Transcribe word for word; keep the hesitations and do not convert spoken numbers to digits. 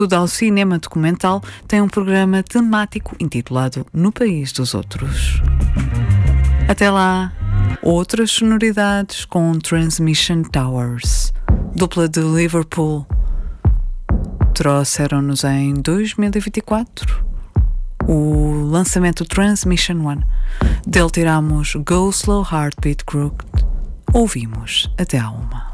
O Dal Cinema Documental tem um programa temático intitulado No País dos Outros. Até lá, outras sonoridades com Transmission Towers, dupla de Liverpool. Trouxeram-nos em dois mil e vinte e quatro o lançamento Transmission One. Dele tiramos Go Slow Heartbeat Crooked. Ouvimos até à uma.